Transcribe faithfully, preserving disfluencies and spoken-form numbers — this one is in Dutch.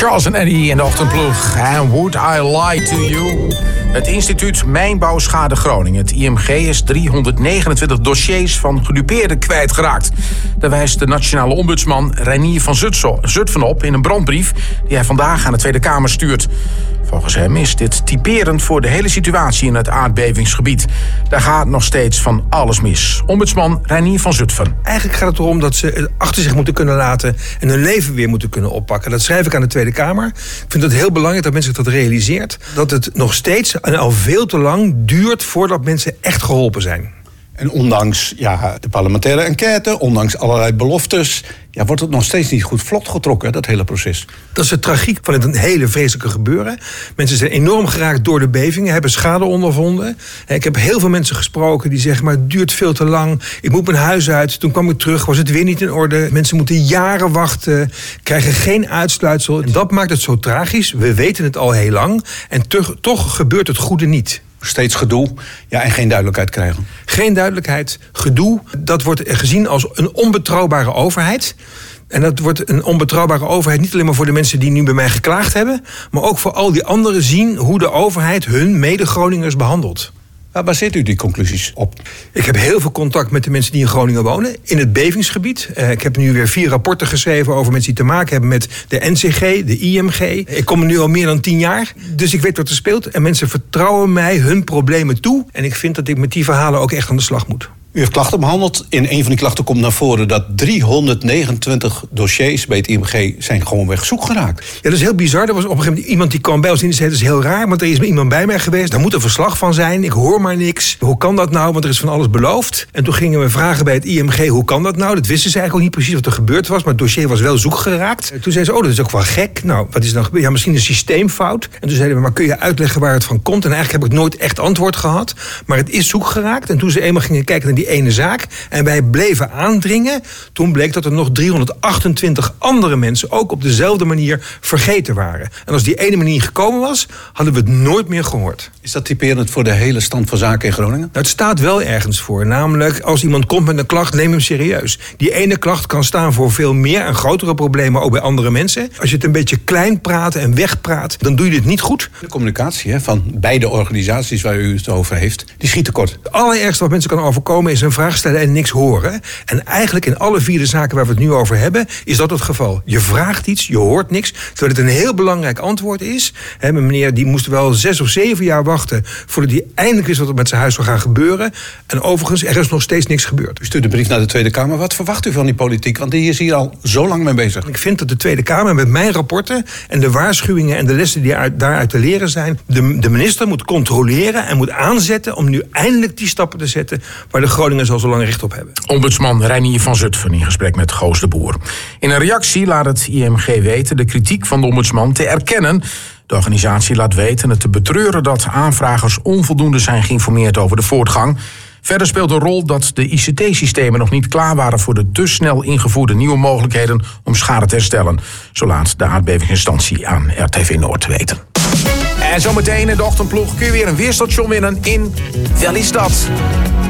Charles en Eddie in de ochtendploeg. And would I lie to you? Het instituut Mijnbouwschade Groningen, het I M G, is driehonderdnegenentwintig dossiers van gedupeerden kwijtgeraakt. Daar wijst de nationale ombudsman Reinier van Zutphen op in een brandbrief die hij vandaag aan de Tweede Kamer stuurt. Volgens hem is dit typerend voor de hele situatie in het aardbevingsgebied. Daar gaat nog steeds van alles mis. Ombudsman Reinier van Zutphen. Eigenlijk gaat het erom dat ze het achter zich moeten kunnen laten en hun leven weer moeten kunnen oppakken. Dat schrijf ik aan de Tweede Kamer. Ik vind het heel belangrijk dat mensen zich dat realiseert. Dat het nog steeds en al veel te lang duurt voordat mensen echt geholpen zijn. En ondanks ja, de parlementaire enquête, ondanks allerlei beloftes, ja, wordt het nog steeds niet goed vlot getrokken, dat hele proces. Dat is de tragiek van het hele vreselijke gebeuren. Mensen zijn enorm geraakt door de bevingen, hebben schade ondervonden. Ik heb heel veel mensen gesproken die zeggen, maar het duurt veel te lang. Ik moet mijn huis uit. Toen kwam ik terug, was het weer niet in orde. Mensen moeten jaren wachten, krijgen geen uitsluitsel. En dat maakt het zo tragisch. We weten het al heel lang. En toch, toch gebeurt het goede niet. Steeds gedoe, ja, en geen duidelijkheid krijgen. Geen duidelijkheid, gedoe. Dat wordt gezien als een onbetrouwbare overheid. En dat wordt een onbetrouwbare overheid niet alleen maar voor de mensen die nu bij mij geklaagd hebben, maar ook voor al die anderen zien hoe de overheid hun mede-Groningers behandelt. Waar baseert u die conclusies op? Ik heb heel veel contact met de mensen die in Groningen wonen. In het bevingsgebied. Uh, ik heb nu weer vier rapporten geschreven over mensen die te maken hebben met de N C G, de I M G. Ik kom er nu al meer dan tien jaar. Dus ik weet wat er speelt. En mensen vertrouwen mij hun problemen toe. En ik vind dat ik met die verhalen ook echt aan de slag moet. U heeft klachten behandeld. In een van die klachten komt naar voren dat driehonderdnegenentwintig dossiers bij het I M G zijn gewoonweg zoek geraakt. Ja, dat is heel bizar. Er was op een gegeven moment iemand die kwam bij ons en die zei, dat is heel raar, want er is iemand bij mij geweest. Daar moet een verslag van zijn. Ik hoor maar niks. Hoe kan dat nou? Want er is van alles beloofd. En toen gingen we vragen bij het I M G, hoe kan dat nou? Dat wisten ze eigenlijk ook niet precies wat er gebeurd was, maar het dossier was wel zoek geraakt. Toen zeiden ze, oh, dat is ook wel gek. Nou, wat is er dan gebeurd? Ja, misschien een systeemfout. En toen zeiden we, maar kun je uitleggen waar het van komt? En eigenlijk heb ik nooit echt antwoord gehad. Maar het is zoek geraakt. En toen ze eenmaal gingen kijken naar die ene zaak en wij bleven aandringen, toen bleek dat er nog driehonderdachtentwintig andere mensen ook op dezelfde manier vergeten waren. En als die ene manier gekomen was, hadden we het nooit meer gehoord. Is dat typerend voor de hele stand van zaken in Groningen? Nou, het staat wel ergens voor. Namelijk, als iemand komt met een klacht, neem hem serieus. Die ene klacht kan staan voor veel meer en grotere problemen ook bij andere mensen. Als je het een beetje klein praat en wegpraat, dan doe je dit niet goed. De communicatie hè, van beide organisaties waar u het over heeft, die schiet tekort. Het allerergste wat mensen kan overkomen is een vraag stellen en niks horen. En eigenlijk in alle vier de zaken waar we het nu over hebben, is dat het geval. Je vraagt iets, je hoort niks, terwijl het een heel belangrijk antwoord is. He, mijn meneer die moest wel zes of zeven jaar wachten voordat hij eindelijk wist wat er met zijn huis zou gaan gebeuren. En overigens, er is nog steeds niks gebeurd. U stuurt de brief naar de Tweede Kamer. Wat verwacht u van die politiek? Want die is hier al zo lang mee bezig. Ik vind dat de Tweede Kamer met mijn rapporten en de waarschuwingen en de lessen die uit, daaruit te leren zijn, de, de minister moet controleren en moet aanzetten om nu eindelijk die stappen te zetten waar de Groningers al zo lang recht op hebben. Ombudsman Reinier van Zutphen in gesprek met Goos de Boer. In een reactie laat het I M G weten de kritiek van de ombudsman te erkennen. De organisatie laat weten het te betreuren dat aanvragers onvoldoende zijn geïnformeerd over de voortgang. Verder speelt een rol dat de I C T-systemen nog niet klaar waren voor de te snel ingevoerde nieuwe mogelijkheden om schade te herstellen. Zo laat de aardbevingsinstantie aan R T V Noord weten. En zometeen in de ochtendploeg kun je weer een weerstation winnen in Wel is dat.